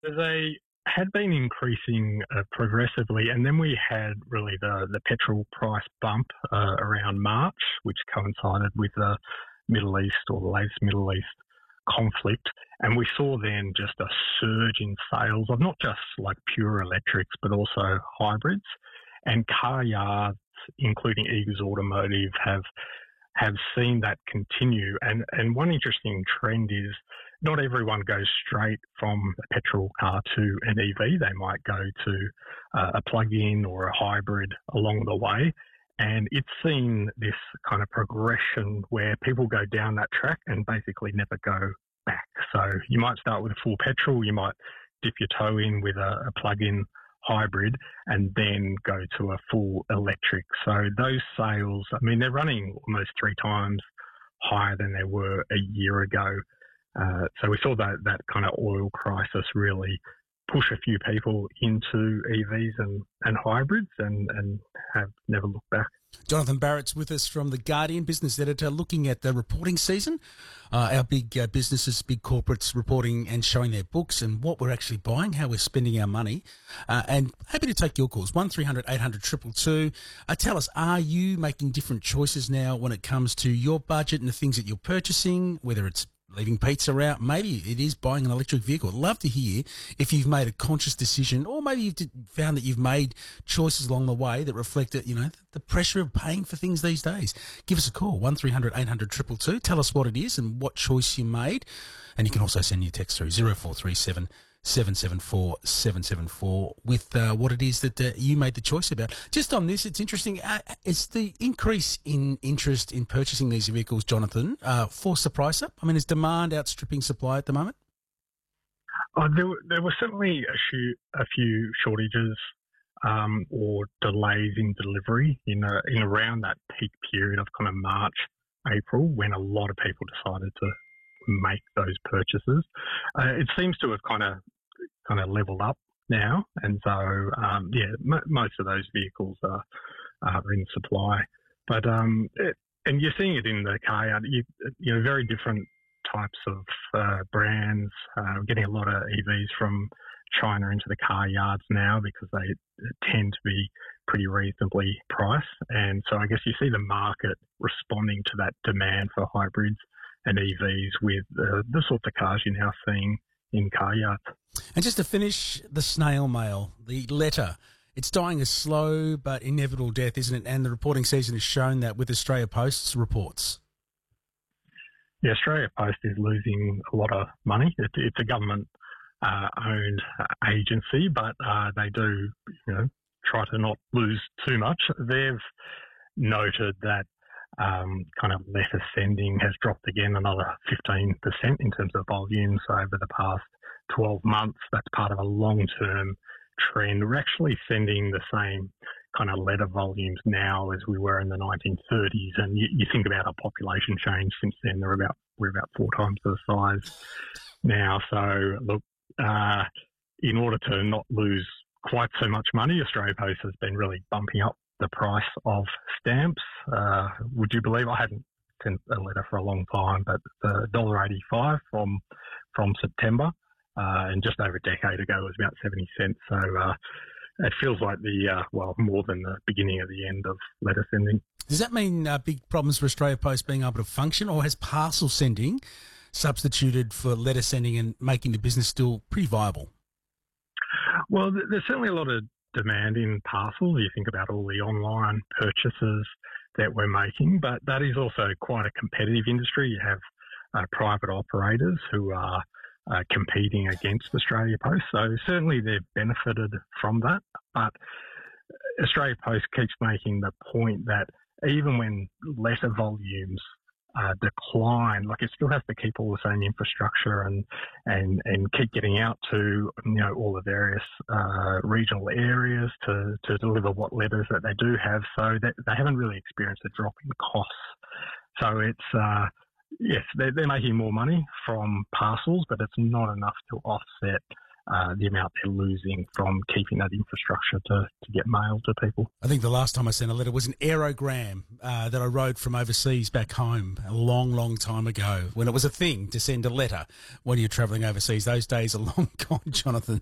They had been increasing progressively, and then we had really the petrol price bump around March, which coincided with the Middle East or the latest Middle East conflict. And we saw then just a surge in sales of not just like pure electrics, but also hybrids. And car yards, including Eagers Automotive, have seen that continue. And one interesting trend is not everyone goes straight from a petrol car to an EV. They might go to a plug-in or a hybrid along the way. And it's seen this kind of progression where people go down that track and basically never go back. So you might start with a full petrol, you might dip your toe in with a plug-in hybrid and then go to a full electric. So those sales, I mean, they're running almost 3 times higher than they were a year ago. So we saw that kind of oil crisis really push a few people into EVs and hybrids and have never looked back. Jonathan Barrett's with us from The Guardian, business editor, looking at the reporting season. Our big businesses, big corporates reporting and showing their books and what we're actually buying, how we're spending our money. And happy to take your calls, 1300 800 222. Tell us, are you making different choices now when it comes to your budget and the things that you're purchasing, whether it's leaving pizza out, maybe it is buying an electric vehicle. I'd love to hear if you've made a conscious decision, or maybe you've found that you've made choices along the way that reflect, the pressure of paying for things these days. Give us a call, 1300 800 222. Tell us what it is and what choice you made. And you can also send your text through 0437 774 774 with what it is that you made the choice about. Just on this, it's interesting. It's the increase in interest in purchasing these vehicles, Jonathan, forced the price up? I mean, is demand outstripping supply at the moment? There were certainly a few shortages or delays in delivery in around that peak period of kind of March, April, when a lot of people decided to make those purchases. It seems to have kind of leveled up now, and so most of those vehicles are in supply. But and you're seeing it in the car yard. Very different types of brands. We're getting a lot of EVs from China into the car yards now because they tend to be pretty reasonably priced, and so I guess you see the market responding to that demand for hybrids and EVs with the sorts of cars you're now seeing in car yards. And just to finish, the snail mail, the letter, it's dying a slow but inevitable death, isn't it? And the reporting season has shown that with Australia Post's reports. Yeah, Australia Post is losing a lot of money. It's a government owned agency, but they do try to not lose too much. They've noted that kind of letter sending has dropped again another 15% in terms of volumes over the past 12 months. That's part of a long-term trend. We're actually sending the same kind of letter volumes now as we were in the 1930s, and you think about our population change since then. We're about 4 times the size now. So look, in order to not lose quite so much money, Australia Post has been really bumping up the price of stamps. Would you believe I hadn't sent a letter for a long time, but $1.85 from September, and just over a decade ago it was about 70 cents. So it feels like more than the beginning of the end of letter sending. Does that mean big problems for Australia Post being able to function, or has parcel sending substituted for letter sending and making the business still pretty viable? Well, there's certainly a lot of demand in parcels. You think about all the online purchases that we're making, but that is also quite a competitive industry. You have private operators who are competing against Australia Post. So certainly they've benefited from that. But Australia Post keeps making the point that even when letter volumes decline, like it still has to keep all the same infrastructure and keep getting out to all the various regional areas to deliver what letters that they do have. So that they haven't really experienced a drop in costs. So it's yes, they're making more money from parcels, but it's not enough to offset the amount they're losing from keeping that infrastructure to get mail to people. I think the last time I sent a letter was an aerogram that I wrote from overseas back home a long, long time ago when it was a thing to send a letter when you're travelling overseas. Those days are long gone, Jonathan.